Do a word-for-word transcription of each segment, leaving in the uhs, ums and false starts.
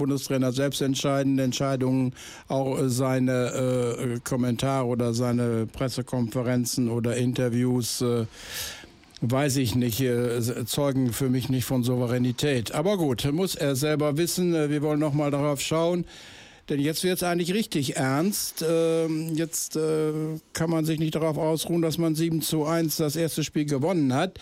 Bundestrainer selbst entscheiden, Entscheidungen, auch seine äh, Kommentare oder seine Pressekonferenzen oder Interviews, äh, weiß ich nicht, äh, zeugen für mich nicht von Souveränität. Aber gut, muss er selber wissen. Wir wollen noch mal darauf schauen. Denn jetzt wird es eigentlich richtig ernst. Ähm, jetzt äh, kann man sich nicht darauf ausruhen, dass man sieben zu eins das erste Spiel gewonnen hat.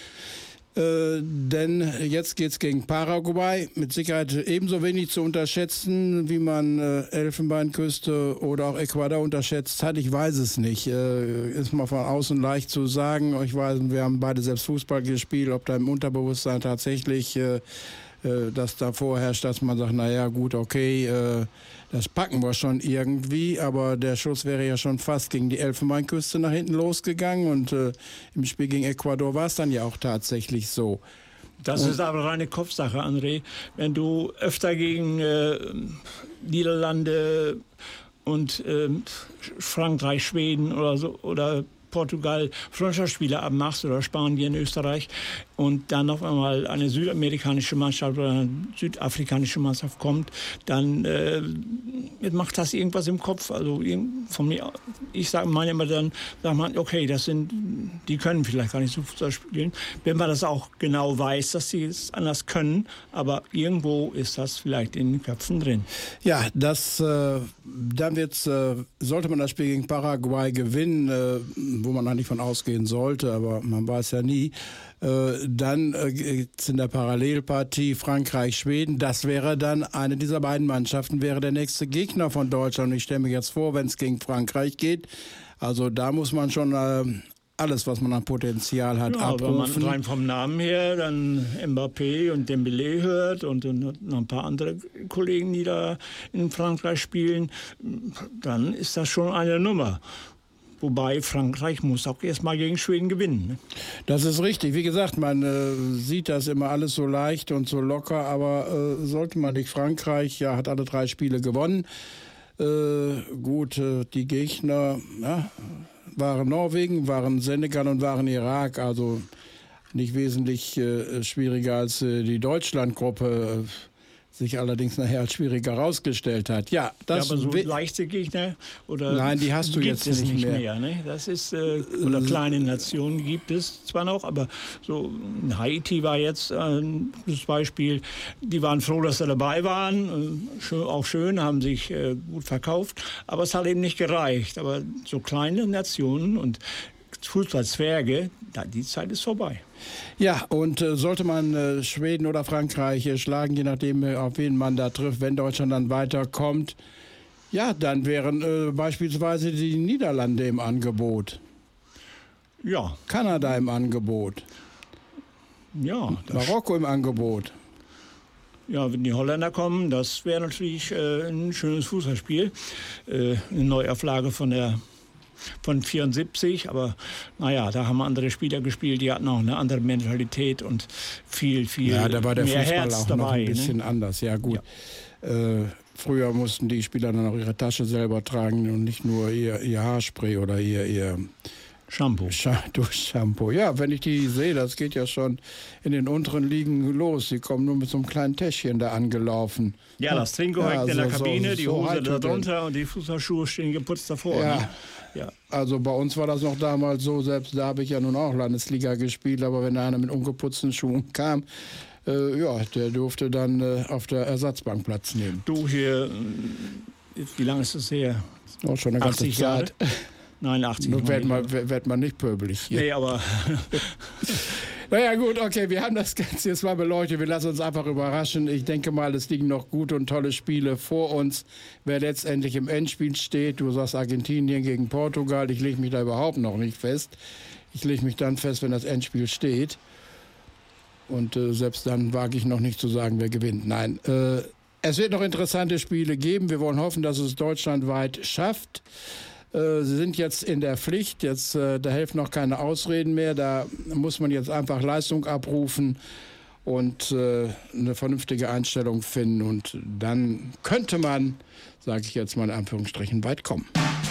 Äh, denn jetzt geht es gegen Paraguay. Mit Sicherheit ebenso wenig zu unterschätzen, wie man äh, Elfenbeinküste oder auch Ecuador unterschätzt hat. Ich weiß es nicht. Äh, ist mal von außen leicht zu sagen. Ich weiß, wir haben beide selbst Fußball gespielt. Ob da im Unterbewusstsein tatsächlich äh, dass da vorherrscht, dass man sagt, naja gut, okay, äh, das packen wir schon irgendwie, aber der Schuss wäre ja schon fast gegen die Elfenbeinküste nach hinten losgegangen und äh, im Spiel gegen Ecuador war es dann ja auch tatsächlich so. Das und ist aber reine Kopfsache, André. Wenn du öfter gegen äh, Niederlande und äh, Frankreich, Schweden oder so oder Portugal Freundschaftsspiele abmachst oder Spanien, Österreich und dann auf einmal eine südamerikanische Mannschaft oder eine südafrikanische Mannschaft kommt, dann äh, macht das irgendwas im Kopf. Also von mir, ich sage meine immer dann, sagt man, okay, das sind, die können vielleicht gar nicht so Fußball spielen. Wenn man das auch genau weiß, dass sie es anders können, aber irgendwo ist das vielleicht in den Köpfen drin. Ja, das, äh, dann wird's, äh, sollte man das Spiel gegen Paraguay gewinnen, äh, wo man eigentlich von ausgehen sollte, aber man weiß ja nie. Äh, dann äh, geht's in der Parallelpartie Frankreich-Schweden. Das wäre dann, eine dieser beiden Mannschaften wäre der nächste Gegner von Deutschland. Und ich stelle mir jetzt vor, wenn es gegen Frankreich geht, also da muss man schon äh, alles, was man an Potenzial hat, ja, abrufen. Wenn man rein vom Namen her dann Mbappé und Dembélé hört und, und noch ein paar andere Kollegen, die da in Frankreich spielen, dann ist das schon eine Nummer. Wobei Frankreich muss auch erstmal gegen Schweden gewinnen. Ne? Das ist richtig. Wie gesagt, man äh, sieht das immer alles so leicht und so locker, aber äh, sollte man nicht. Frankreich ja, hat alle drei Spiele gewonnen. Äh, gut, äh, die Gegner ja, waren Norwegen, waren Senegal und waren Irak. Also nicht wesentlich äh, schwieriger als äh, die Deutschlandgruppe. Äh, sich allerdings nachher als schwieriger herausgestellt hat. Ja, das ja, aber so leichte Gegner oder nein, die hast du gibt jetzt es nicht mehr. mehr ne? Das ist äh, oder kleine Nationen gibt es zwar noch, aber so Haiti war jetzt ein gutes Beispiel. Die waren froh, dass sie dabei waren, äh, auch schön, haben sich äh, gut verkauft, aber es hat eben nicht gereicht. Aber so kleine Nationen und Fußballzwerge, die Zeit ist vorbei. Ja, und äh, sollte man äh, Schweden oder Frankreich äh, schlagen, je nachdem, äh, auf wen man da trifft, wenn Deutschland dann weiterkommt, ja, dann wären äh, beispielsweise die Niederlande im Angebot. Ja. Kanada im Angebot. Ja. Marokko im Angebot. Ja, wenn die Holländer kommen, das wäre natürlich äh, ein schönes Fußballspiel. Äh, eine Neuauflage von der von vierundsiebzig, aber naja, da haben andere Spieler gespielt, die hatten auch eine andere Mentalität und viel, viel mehr Herz dabei. Ja, da war der Fußball Herz auch dabei, noch ein bisschen ne? anders, ja gut. Ja. Äh, früher mussten die Spieler dann auch ihre Tasche selber tragen und nicht nur ihr, ihr Haarspray oder ihr, ihr Shampoo. Shampoo. Ja, wenn ich die sehe, das geht ja schon in den unteren Ligen los. Sie kommen nur mit so einem kleinen Täschchen da angelaufen. Ja, das Trinkgehäuse ja, in der so, Kabine, so, die so Hose halt da drunter und die Fußballschuhe stehen geputzt davor. Ja. Ne? Ja. Also bei uns war das noch damals so, selbst da habe ich ja nun auch Landesliga gespielt, aber wenn einer mit ungeputzten Schuhen kam, äh, ja, der durfte dann äh, auf der Ersatzbank Platz nehmen. Du hier, wie lange ist das her? Oh, schon eine ganze Zeit. Jahre? Nein, achtzig. Nun wird man, wird man nicht pöbelig hier. Nee, aber... Naja gut, okay, wir haben das Ganze jetzt mal beleuchtet. Wir lassen uns einfach überraschen. Ich denke mal, es liegen noch gute und tolle Spiele vor uns. Wer letztendlich im Endspiel steht, du sagst Argentinien gegen Portugal, ich lege mich da überhaupt noch nicht fest. Ich lege mich dann fest, wenn das Endspiel steht. Und äh, selbst dann wage ich noch nicht zu sagen, wer gewinnt. Nein, äh, es wird noch interessante Spiele geben. Wir wollen hoffen, dass es deutschlandweit schafft. Sie sind jetzt in der Pflicht, jetzt, da helfen noch keine Ausreden mehr, da muss man jetzt einfach Leistung abrufen und eine vernünftige Einstellung finden und dann könnte man, sage ich jetzt mal in Anführungsstrichen, weit kommen.